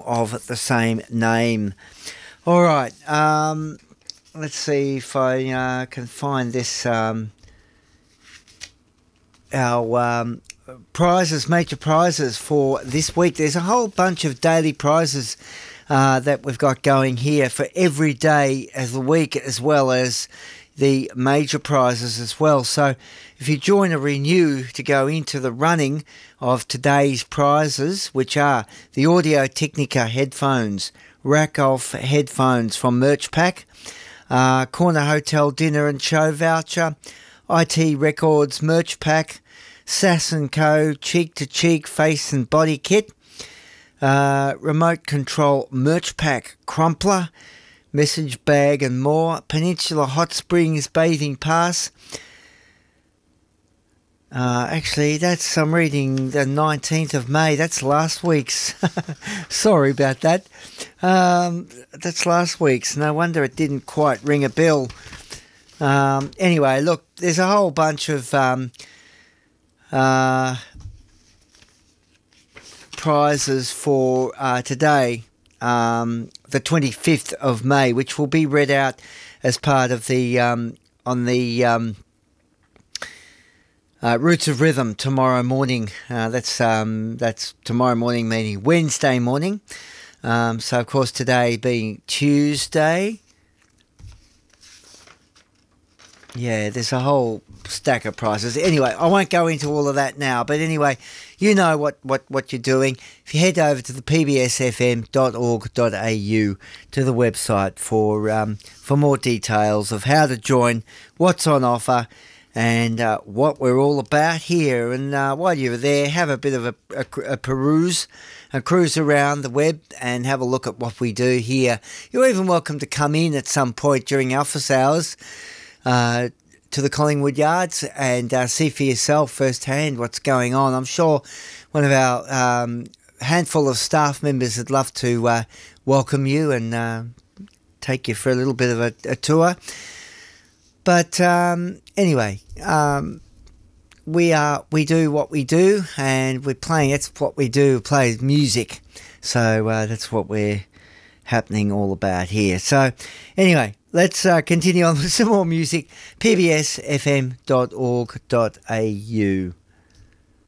of the same name. All right, let's see if I can find this, our prizes, major prizes for this week. There's a whole bunch of daily prizes that we've got going here for every day of the week, as well as the major prizes as well. So if you join a Renew to go into the running of today's prizes, which are the Audio Technica headphones, Rack Off headphones from Merch Pack, Corner Hotel dinner and show voucher, IT Records Merch Pack, Sass & Co. Cheek to Cheek face and body kit, Remote Control Merch Pack Crumpler, Message Bag and more, Peninsula Hot Springs Bathing Pass. Actually, I'm reading the 19th of May. That's last week's. Sorry about that. That's last week's. No wonder it didn't quite ring a bell. Anyway, look, there's a whole bunch of prizes for today, the 25th of May, which will be read out as part of the on the Roots of Rhythm tomorrow morning. That's tomorrow morning, meaning Wednesday morning. So of course today being Tuesday. Yeah, there's a whole stack of prizes. Anyway, I won't go into all of that now. But anyway, you know what you're doing. If you head over to the pbsfm.org.au to the website for more details of how to join, what's on offer, and what we're all about here. And while you're there, have a bit of a peruse, a cruise around the web and have a look at what we do here. You're even welcome to come in at some point during office hours to the Collingwood Yards and see for yourself firsthand what's going on. I'm sure one of our handful of staff members would love to welcome you and take you for a little bit of a tour. But anyway, we do what we do, and we're playing. That's what we do. Play music. So that's what we're happening all about here. So anyway, let's continue on with some more music. pbsfm.org.au.